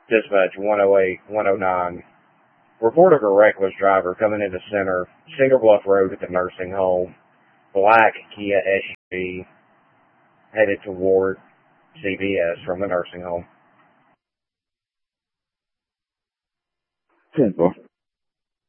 Dispatch 108, 109. Report of a reckless driver coming into center, Cedar Bluff Road at the nursing home. Black Kia SUV headed toward CVS from the nursing home. 10-4.